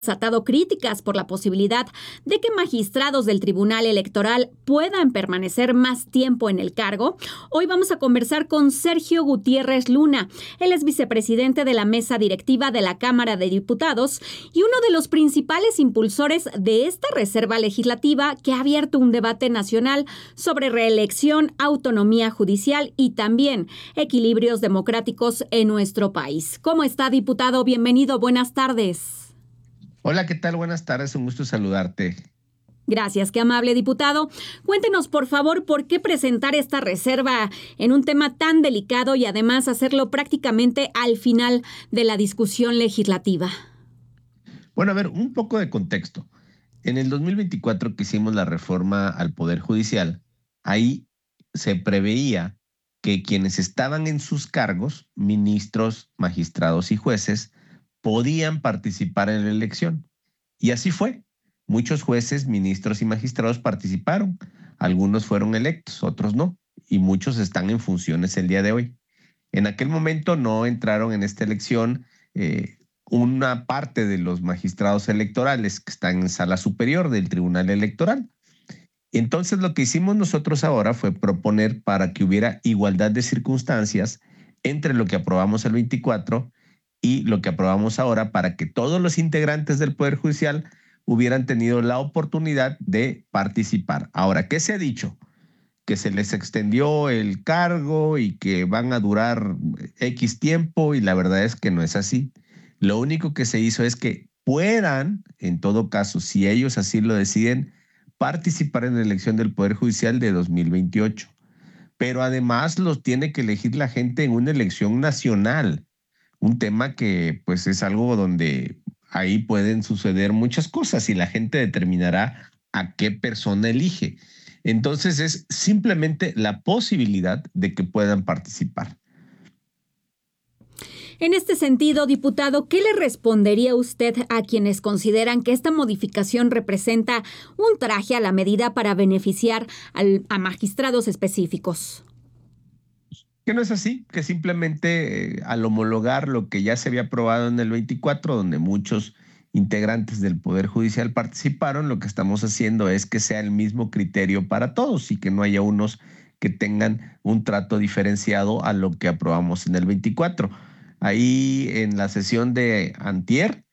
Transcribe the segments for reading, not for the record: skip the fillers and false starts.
desatado críticas por la posibilidad de que magistrados del Tribunal Electoral puedan permanecer más tiempo en el cargo. Hoy vamos a conversar con Sergio Gutiérrez Luna. Él es vicepresidente de la mesa directiva de la Cámara de Diputados y uno de los principales impulsores de esta reserva legislativa que ha abierto un debate nacional sobre reelección, autonomía judicial y también equilibrios democráticos en nuestro país. ¿Cómo está, diputado? Bienvenido. Buenas tardes. Hola, ¿qué tal? Buenas tardes, un gusto saludarte. Gracias, qué amable, diputado. Cuéntenos, por favor, por qué presentar esta reserva en un tema tan delicado y además hacerlo prácticamente al final de la discusión legislativa. Bueno, a ver, un poco de contexto. En el 2024 que hicimos la reforma al Poder Judicial, ahí se preveía que quienes estaban en sus cargos, ministros, magistrados y jueces, podían participar en la elección. Y así fue. Muchos jueces, ministros y magistrados participaron. Algunos fueron electos, otros no. Y muchos están en funciones el día de hoy. En aquel momento no entraron en esta elección una parte de los magistrados electorales que están en sala superior del Tribunal Electoral. Entonces lo que hicimos nosotros ahora fue proponer para que hubiera igualdad de circunstancias entre lo que aprobamos el 24 y lo que aprobamos ahora para que todos los integrantes del Poder Judicial hubieran tenido la oportunidad de participar. Ahora, ¿qué se ha dicho? Que se les extendió el cargo y que van a durar X tiempo, y la verdad es que no es así. Lo único que se hizo es que puedan, en todo caso, si ellos así lo deciden, participar en la elección del Poder Judicial de 2028. Pero además los tiene que elegir la gente en una elección nacional, un tema que pues es algo donde ahí pueden suceder muchas cosas y la gente determinará a qué persona elige. Entonces es simplemente la posibilidad de que puedan participar. En este sentido, diputado, ¿qué le respondería usted a quienes consideran que esta modificación representa un traje a la medida para beneficiar a magistrados específicos? Que no es así, que simplemente al homologar lo que ya se había aprobado en el 24, donde muchos integrantes del Poder Judicial participaron, lo que estamos haciendo es que sea el mismo criterio para todos y que no haya unos que tengan un trato diferenciado a lo que aprobamos en el 24. Ahí en la sesión de antier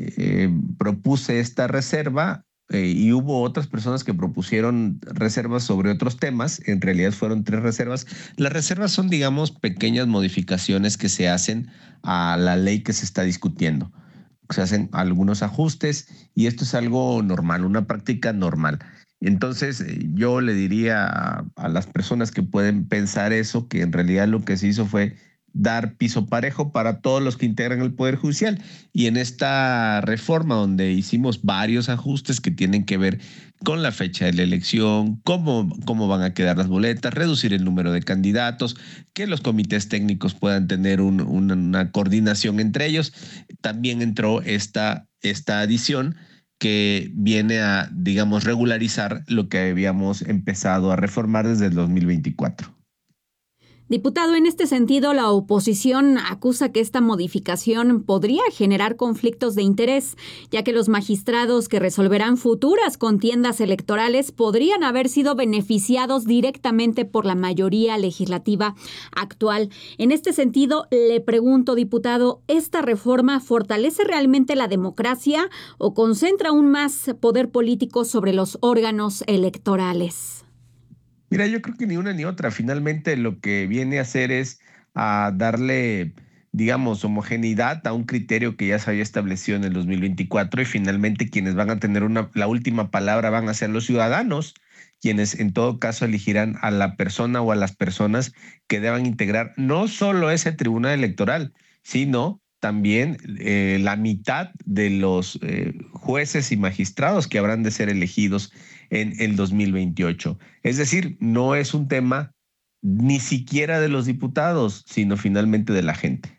propuse esta reserva y hubo otras personas que propusieron reservas sobre otros temas. En realidad fueron 3 reservas. Las reservas son, digamos, pequeñas modificaciones que se hacen a la ley que se está discutiendo. Se hacen algunos ajustes y esto es algo normal, una práctica normal. Entonces, yo le diría a las personas que pueden pensar eso, que en realidad lo que se hizo fue dar piso parejo para todos los que integran el Poder Judicial. Y en esta reforma donde hicimos varios ajustes que tienen que ver con la fecha de la elección, cómo van a quedar las boletas, reducir el número de candidatos, que los comités técnicos puedan tener una coordinación entre ellos, también entró esta adición que viene a, digamos, regularizar lo que habíamos empezado a reformar desde el 2024. Diputado, en este sentido, la oposición acusa que esta modificación podría generar conflictos de interés, ya que los magistrados que resolverán futuras contiendas electorales podrían haber sido beneficiados directamente por la mayoría legislativa actual. En este sentido, le pregunto, diputado, ¿esta reforma fortalece realmente la democracia o concentra aún más poder político sobre los órganos electorales? Mira, yo creo que ni una ni otra. Finalmente lo que viene a hacer es a darle, digamos, homogeneidad a un criterio que ya se había establecido en el 2024 y finalmente quienes van a tener la última palabra van a ser los ciudadanos, quienes en todo caso elegirán a la persona o a las personas que deban integrar no solo ese tribunal electoral, sino también la mitad de los jueces y magistrados que habrán de ser elegidos en el 2028. Es decir, no es un tema ni siquiera de los diputados, sino finalmente de la gente.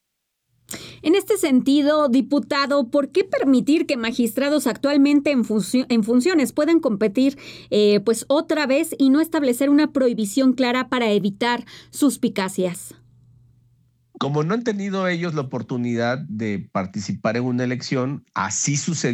En este sentido, diputado, ¿por qué permitir que magistrados actualmente en funciones puedan competir pues otra vez y no establecer una prohibición clara para evitar suspicacias? como no han tenido ellos la oportunidad de participar en una elección, así sucedió